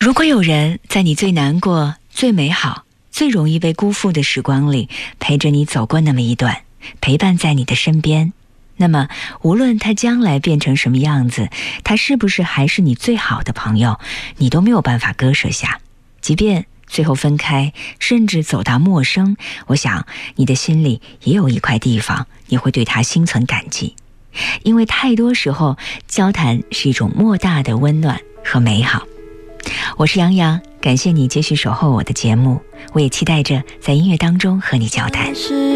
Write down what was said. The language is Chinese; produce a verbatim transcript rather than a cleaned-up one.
如果有人在你最难过、最美好、最容易被辜负的时光里陪着你走过那么一段，陪伴在你的身边，那么无论他将来变成什么样子，他是不是还是你最好的朋友，你都没有办法割舍下。即便最后分开，甚至走到陌生，我想你的心里也有一块地方，你会对他心存感激。因为太多时候，交谈是一种莫大的温暖和美好。我是杨洋，感谢你继续守候我的节目，我也期待着在音乐当中和你交谈。